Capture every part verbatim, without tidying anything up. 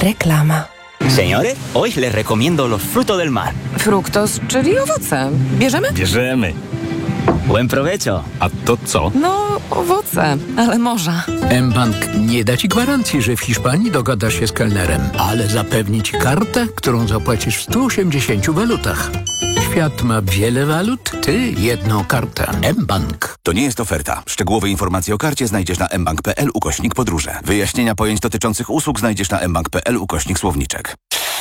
Reklama. Señores, hoy les recomiendo los frutos del mar. Fruktos, czyli owoce. Bierzemy? Bierzemy. Buen provecho. A to co? No, owoce, ale morza. mBank nie da Ci gwarancji, że w Hiszpanii dogadasz się z kelnerem, ale zapewni Ci kartę, którą zapłacisz w stu osiemdziesięciu walutach. Świat ma wiele walut, Ty jedną kartę. mBank. To nie jest oferta. Szczegółowe informacje o karcie znajdziesz na mbank.pl ukośnik podróże. Wyjaśnienia pojęć dotyczących usług znajdziesz na mbank.pl ukośnik słowniczek.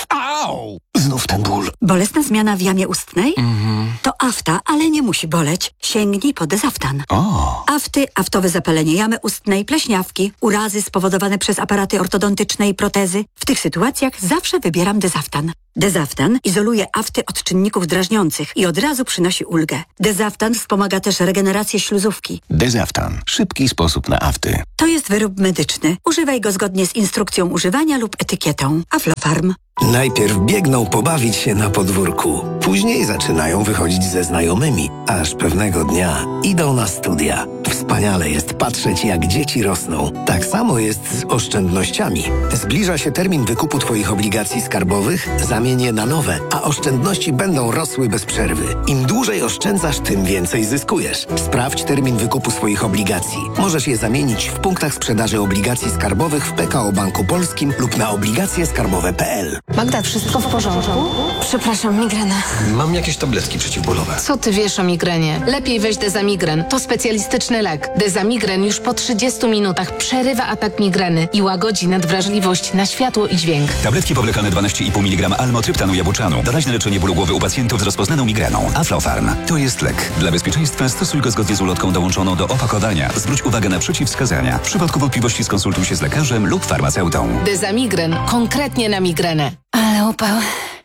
Au! Znów ten ból. Bolesna zmiana w jamie ustnej? Mhm. To afta, ale nie musi boleć. Sięgnij po Dezaftan. O. Afty, aftowe zapalenie jamy ustnej, pleśniawki, urazy spowodowane przez aparaty ortodontyczne i protezy. W tych sytuacjach zawsze wybieram Dezaftan. Dezaftan izoluje afty od czynników drażniących i od razu przynosi ulgę. Dezaftan wspomaga też regenerację śluzówki. Dezaftan. Szybki sposób na afty. To jest wyrób medyczny. Używaj go zgodnie z instrukcją używania lub etykietą. Aflofarm. Najpierw biegną pobawić się na podwórku. Później zaczynają wychodzić ze znajomymi, aż pewnego dnia idą na studia. Wspaniale jest patrzeć, jak dzieci rosną. Tak samo jest z oszczędnościami. Zbliża się termin wykupu Twoich obligacji skarbowych, zamień je na nowe, a oszczędności będą rosły bez przerwy. Im dłużej oszczędzasz, tym więcej zyskujesz. Sprawdź termin wykupu swoich obligacji. Możesz je zamienić w punktach sprzedaży obligacji skarbowych w P K O Banku Polskim lub na obligacje skarbowe kropka p l. Magda, wszystko w porządku? Przepraszam, migrena. Mam jakieś tabletki przeciwbólowe. Co ty wiesz o migrenie? Lepiej weź Dezamigren. To specjalistyczny lek. Dezamigren już po trzydziestu minutach przerywa atak migreny i łagodzi nadwrażliwość na światło i dźwięk. Tabletki powlekane dwanaście i pół miligrama almotryptanu jabłczanu. Doraźne leczenie bólu głowy u pacjentów z rozpoznaną migreną. Aflofarm. To jest lek. Dla bezpieczeństwa stosuj go zgodnie z ulotką dołączoną do opakowania. Zwróć uwagę na przeciwwskazania. W przypadku wątpliwości skonsultuj się z lekarzem lub farmaceutą. Dezamigren. Konkretnie na migrenę. Ale upał.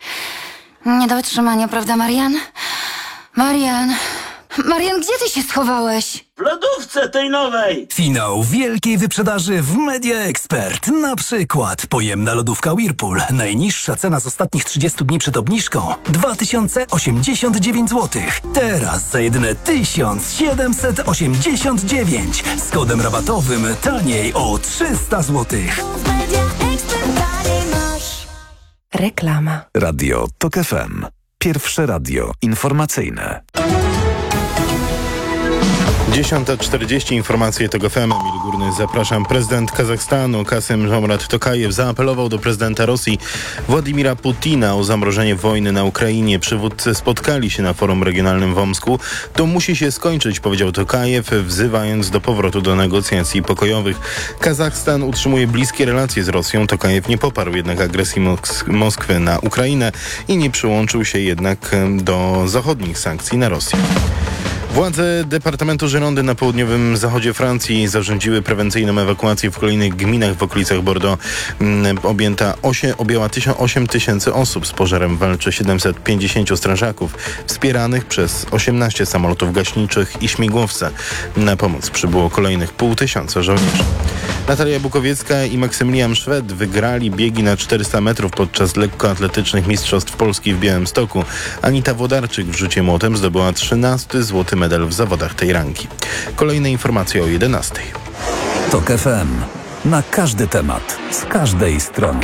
Nie do wytrzymania, prawda, Marian? Marian. Marian, gdzie ty się schowałeś? W lodówce tej nowej! Finał wielkiej wyprzedaży w Media Expert. Na przykład pojemna lodówka Whirlpool. Najniższa cena z ostatnich trzydziestu dni przed obniżką dwa tysiące osiemdziesiąt dziewięć złotych. Teraz za jedyne tysiąc siedemset osiemdziesiąt dziewięć. Z kodem rabatowym taniej o trzysta złotych. Reklama. Radio Tok F M. Pierwsze radio informacyjne. dziesiąta czterdzieści, informacje Tok F M. Emil Górny, zapraszam. Prezydent Kazachstanu Kasym-Żomart Tokajew zaapelował do prezydenta Rosji Władimira Putina o zamrożenie wojny na Ukrainie. Przywódcy spotkali się na forum regionalnym w Omsku. To musi się skończyć, powiedział Tokajew, wzywając do powrotu do negocjacji pokojowych. Kazachstan utrzymuje bliskie relacje z Rosją. Tokajew nie poparł jednak agresji Mosk- Moskwy na Ukrainę i nie przyłączył się jednak do zachodnich sankcji na Rosję. Władze Departamentu Girondy na południowym zachodzie Francji zarządziły prewencyjną ewakuację w kolejnych gminach w okolicach Bordeaux. Objęta osiem, objęła osiem tysięcy osób. Z pożarem walczy siedemset pięćdziesięciu strażaków wspieranych przez osiemnaście samolotów gaśniczych i śmigłowce. Na pomoc przybyło kolejnych pół tysiąca żołnierzy. Natalia Bukowiecka i Maksymilian Szwed wygrali biegi na czterysta metrów podczas lekkoatletycznych mistrzostw Polski w Białymstoku. Anita Włodarczyk w rzucie młotem zdobyła trzynasty złoty medal w zawodach tej rangi. Kolejne informacje o jedenastej. Tok F M. Na każdy temat, z każdej strony.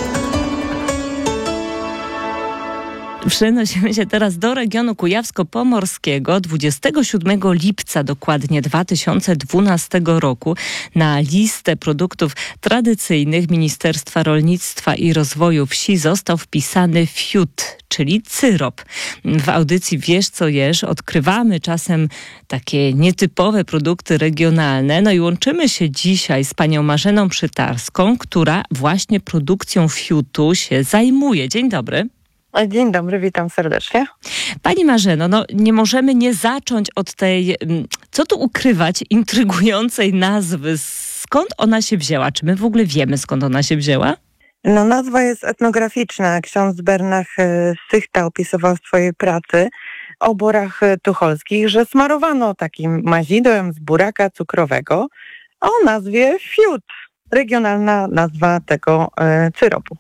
Przenosimy się teraz do regionu kujawsko-pomorskiego. dwudziestego siódmego lipca dokładnie dwa tysiące dwunastego roku na listę produktów tradycyjnych Ministerstwa Rolnictwa i Rozwoju Wsi został wpisany fiut, czyli syrop. W audycji Wiesz co jesz odkrywamy czasem takie nietypowe produkty regionalne. No i łączymy się dzisiaj z panią Marzeną Przytarską, która właśnie produkcją fiutu się zajmuje. Dzień dobry. Dzień dobry, witam serdecznie. Pani Marzeno, no nie możemy nie zacząć od tej, co tu ukrywać, intrygującej nazwy. Skąd ona się wzięła? Czy my w ogóle wiemy, skąd ona się wzięła? No nazwa jest etnograficzna. Ksiądz Bernach Sychta opisywał w swojej pracy o borach tucholskich, że smarowano takim mazidłem z buraka cukrowego o nazwie fiut. Regionalna nazwa tego e, syropu.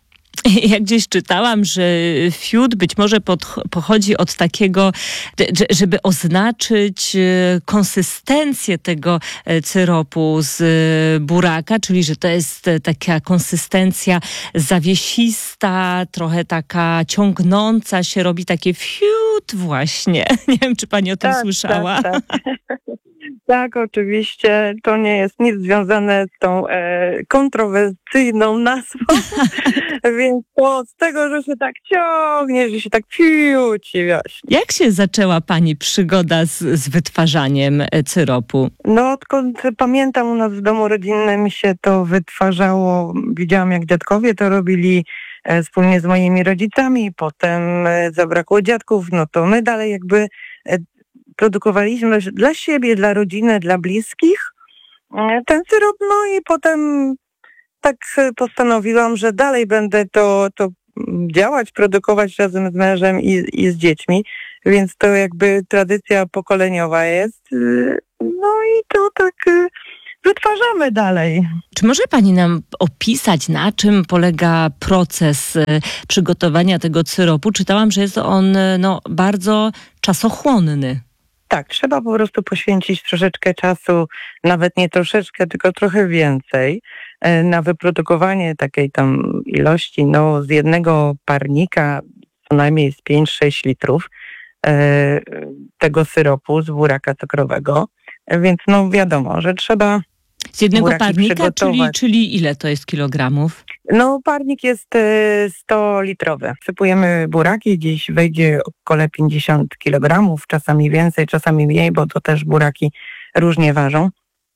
Ja gdzieś czytałam, że fiut być może pod, pochodzi od takiego, żeby oznaczyć konsystencję tego syropu z buraka, czyli że to jest taka konsystencja zawiesista, trochę taka ciągnąca się, robi takie fiut właśnie. Nie wiem, czy pani o tym tak, słyszała. Tak, tak. Tak, oczywiście. To nie jest nic związane z tą e, kontrowersyjną nazwą, więc to z tego, że się tak ciągnie, że się tak piuci, wiesz. Jak się zaczęła pani przygoda z, z wytwarzaniem syropu? No, odkąd pamiętam, u nas w domu rodzinnym się to wytwarzało. Widziałam, jak dziadkowie to robili e, wspólnie z moimi rodzicami. Potem e, zabrakło dziadków, no to my dalej jakby e, produkowaliśmy dla siebie, dla rodziny, dla bliskich ten syrop, no i potem tak postanowiłam, że dalej będę to, to działać, produkować razem z mężem i, i z dziećmi, więc to jakby tradycja pokoleniowa jest, no i to tak wytwarzamy dalej. Czy może pani nam opisać, na czym polega proces przygotowania tego syropu? Czytałam, że jest on no, bardzo czasochłonny. Tak, trzeba po prostu poświęcić troszeczkę czasu, nawet nie troszeczkę, tylko trochę więcej na wyprodukowanie takiej tam ilości, no z jednego parnika co najmniej z pięć sześć litrów e, tego syropu z buraka cukrowego, więc no wiadomo, że trzeba z jednego parnika, czyli, przygotować. czyli ile to jest kilogramów? No parnik jest sto litrowy. Wsypujemy buraki, gdzieś wejdzie około pięćdziesiąt kilogramów, czasami więcej, czasami mniej, bo to też buraki różnie ważą.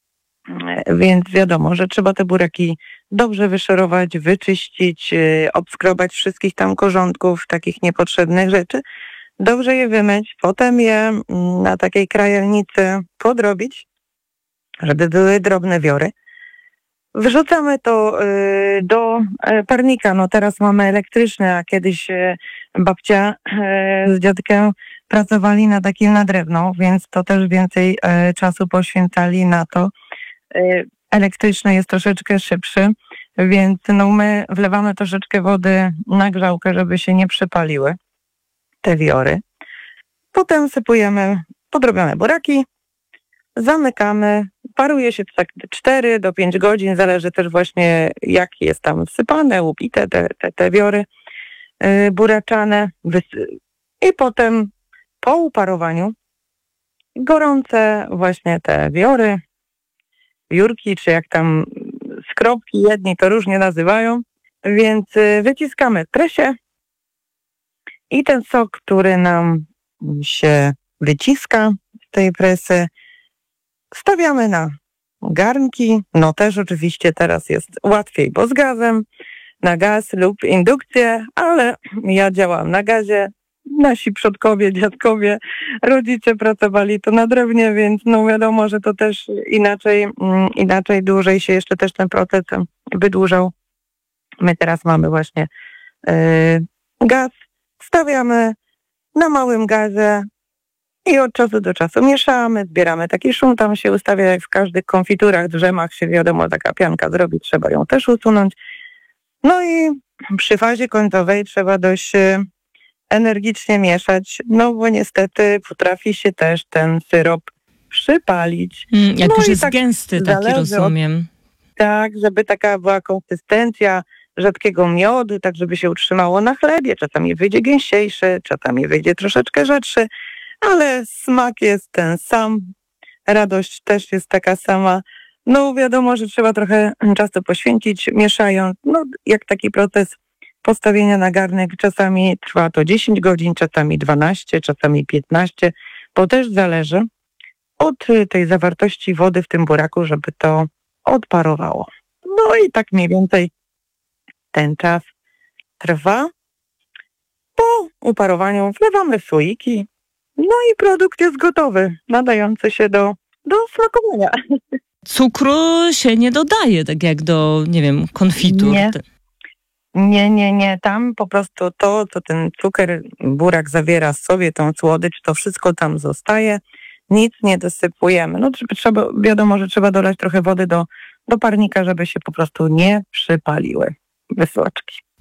Więc wiadomo, że trzeba te buraki dobrze wyszorować, wyczyścić, obskrobać wszystkich tam korzątków, takich niepotrzebnych rzeczy. Dobrze je wymyć, potem je na takiej krajelnicy podrobić, żeby były drobne wiory. Wrzucamy to y, do y, parnika. No teraz mamy elektryczne, a kiedyś y, babcia y, z dziadkiem pracowali na takim na drewno, więc to też więcej y, czasu poświęcali na to. Y, elektryczny jest troszeczkę szybszy, więc no my wlewamy troszeczkę wody na grzałkę, żeby się nie przepaliły te wiory. Potem sypujemy podrobione buraki, zamykamy, paruje się tak cztery do pięciu godzin, zależy też właśnie jak jest tam wsypane, łupite te, te, te wiory yy, buraczane. I potem po uparowaniu gorące właśnie te wiory, wiórki, czy jak tam skropki, jedni to różnie nazywają, więc yy, wyciskamy presie i ten sok, który nam się wyciska z tej presy, stawiamy na garnki, no też oczywiście teraz jest łatwiej, bo z gazem, na gaz lub indukcję, ale ja działam na gazie. Nasi przodkowie, dziadkowie, rodzice pracowali to na drewnie, więc no wiadomo, że to też inaczej, inaczej dłużej się jeszcze też ten proces wydłużał. My teraz mamy właśnie yy, gaz, stawiamy na małym gazie, i od czasu do czasu mieszamy, zbieramy taki szum, tam się ustawia jak w każdych konfiturach, drzemach się wiadomo, taka pianka zrobi, trzeba ją też usunąć. No i przy fazie końcowej trzeba dość energicznie mieszać, no bo niestety potrafi się też ten syrop przypalić. Mm, jak no już i jest tak gęsty taki, rozumiem. Od, tak, żeby taka była konsystencja rzadkiego miodu, tak żeby się utrzymało na chlebie. Czasami wyjdzie gęściejszy, czasami wyjdzie troszeczkę rzadszy, ale smak jest ten sam, radość też jest taka sama. No wiadomo, że trzeba trochę czasu poświęcić, mieszając. No jak taki proces postawienia na garnek, czasami trwa to dziesięć godzin, czasami dwanaście, czasami piętnaście, bo też zależy od tej zawartości wody w tym buraku, żeby to odparowało. No i tak mniej więcej ten czas trwa. Po uparowaniu wlewamy w słoiki, no i produkt jest gotowy, nadający się do, do smakowania. Cukru się nie dodaje, tak jak do, nie wiem, konfitur. Nie, nie, nie, nie. Tam po prostu to, co ten cukier, burak zawiera w sobie, tą słodycz, to wszystko tam zostaje. Nic nie dosypujemy. No trzeba, wiadomo, że trzeba dolać trochę wody do, do parnika, żeby się po prostu nie przypaliły wysoczki.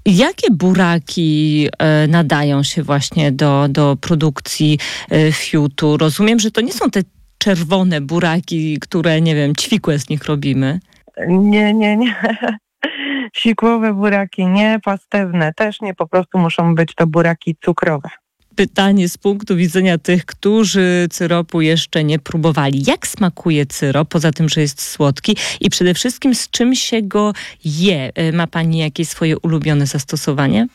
Jakie buraki e, nadają się właśnie do, do produkcji e, fiutu? Rozumiem, że to nie są te czerwone buraki, które, nie wiem, ćwikłe z nich robimy. Nie, nie, nie. Sikłowe buraki nie, pastewne też nie, po prostu muszą być to buraki cukrowe. Pytanie z punktu widzenia tych, którzy syropu jeszcze nie próbowali. Jak smakuje syrop, poza tym, że jest słodki i przede wszystkim z czym się go je? Ma pani jakieś swoje ulubione zastosowanie?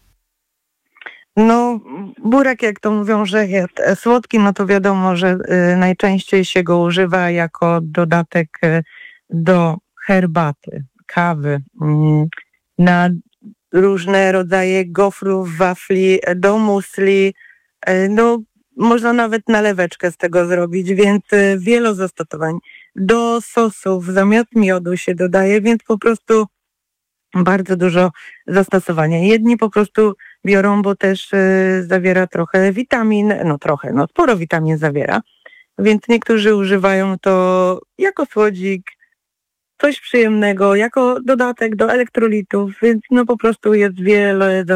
No, burak, jak to mówią, że jest słodki, no to wiadomo, że y, najczęściej się go używa jako dodatek y, do herbaty, kawy, y, na różne rodzaje gofrów, wafli, do musli. Y, no, można nawet naleweczkę z tego zrobić, więc y, wiele zastosowań. Do sosów zamiast miodu się dodaje, więc po prostu bardzo dużo zastosowania. Jedni po prostu biorą, bo też y, zawiera trochę witamin, no trochę, no sporo witamin zawiera, więc niektórzy używają to jako słodzik, coś przyjemnego, jako dodatek do elektrolitów, więc no po prostu jest wiele